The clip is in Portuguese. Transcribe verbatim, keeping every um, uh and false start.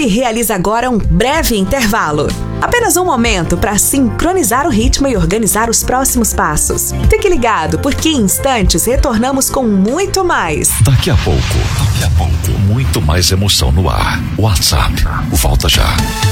WhatsApp realiza agora um breve intervalo. Apenas um momento para sincronizar o ritmo e organizar os próximos passos. Fique ligado, porque em instantes retornamos com muito mais. Daqui a pouco, daqui a pouco, muito mais emoção no ar. WhatsApp, volta já.